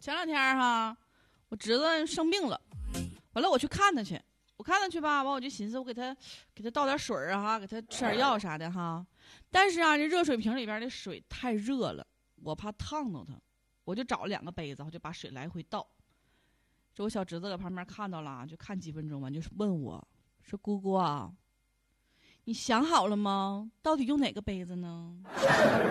前两天哈，我侄子生病了，完了我去看他去，吧，完我就寻思我给他倒点水啊哈，给他吃点药啥的哈。但是啊，这热水瓶里边的水太热了，我怕烫到他，我就找了2个杯子，我就把水来回倒。这我小侄子在旁边看到了，就看几分钟完，就问我说：“姑姑啊，你想好了吗？到底用哪个杯子呢？”